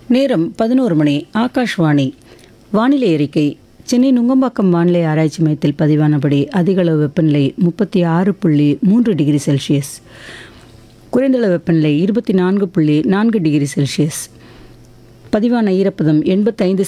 நேரம் 11 மணி. ஆகாஷ்வாணி. வானிலை அறிக்கை. சென்னை நுங்கம்பாக்கம் வானிலை ஆராய்ச்சி மையத்தில் பதிவானபடி அதிகளவு வெப்பநிலை 36.3 டிகிரி செல்சியஸ், குறைந்தளவு வெப்பநிலை 24.4 டிகிரி செல்சியஸ், பதிவான ஈரப்பதம் 85%